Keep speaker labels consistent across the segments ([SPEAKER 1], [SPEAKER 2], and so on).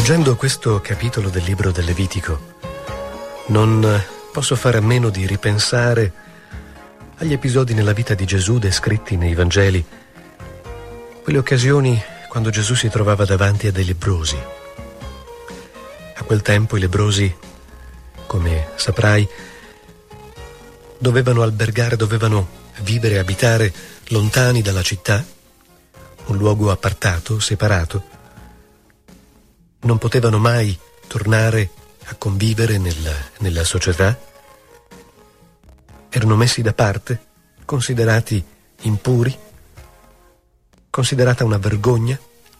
[SPEAKER 1] Leggendo questo capitolo del libro del Levitico, non posso fare a meno di ripensare agli episodi nella vita di Gesù descritti nei Vangeli, quelle occasioni quando Gesù si trovava davanti a dei lebbrosi. A quel tempo i lebbrosi, come saprai, dovevano albergare, dovevano vivere e abitare lontani dalla città, un luogo appartato, separato. Non potevano mai tornare a convivere nella società. Erano messi da parte, considerati impuri, considerata una vergogna.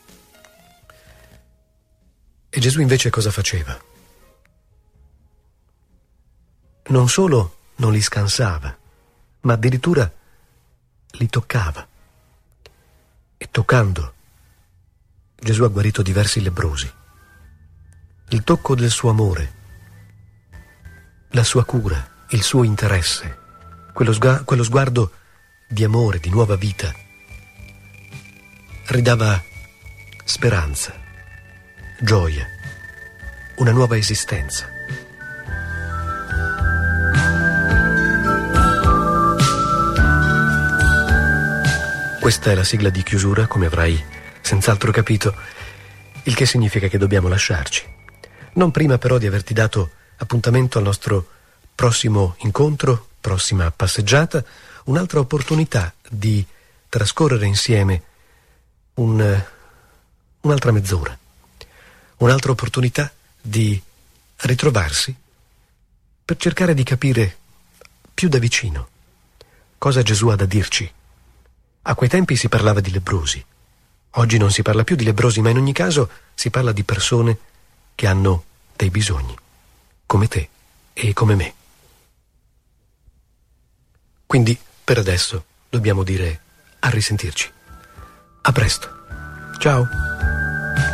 [SPEAKER 1] E Gesù invece cosa faceva? Non solo non li scansava, ma addirittura li toccava. E toccando, Gesù ha guarito diversi lebbrosi. Il tocco del suo amore, la sua cura, il suo interesse, quello sguardo di amore, di nuova vita, ridava speranza, gioia, una nuova esistenza. Questa è la sigla di chiusura, come avrai senz'altro capito, il che significa che dobbiamo lasciarci. Non prima però di averti dato appuntamento al nostro prossimo incontro, prossima passeggiata, un'altra opportunità di trascorrere insieme un'altra mezz'ora, un'altra opportunità di ritrovarsi per cercare di capire più da vicino cosa Gesù ha da dirci. A quei tempi si parlava di lebbrosi, oggi non si parla più di lebbrosi, ma in ogni caso si parla di persone che hanno dei bisogni, come te e come me. Quindi, per adesso, dobbiamo dire a risentirci. A presto. Ciao.